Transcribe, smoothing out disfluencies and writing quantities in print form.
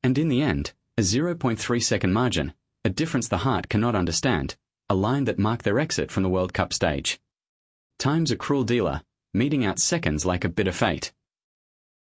And in the end, a 0.3-second margin, a difference the heart cannot understand, a line that marked their exit from the World Cup stage. Time's a cruel dealer, meting out seconds like a bitter fate.